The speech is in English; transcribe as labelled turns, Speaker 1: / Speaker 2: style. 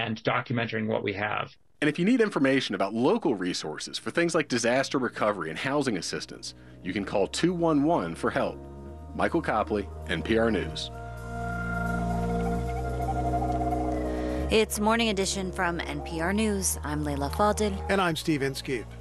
Speaker 1: and documenting what we have.
Speaker 2: And if you need information about local resources for things like disaster recovery and housing assistance, you can call 211 for help. Michael Copley, NPR News.
Speaker 3: It's Morning Edition from NPR News. I'm Leila Fadel.
Speaker 4: And I'm Steve Inskeep.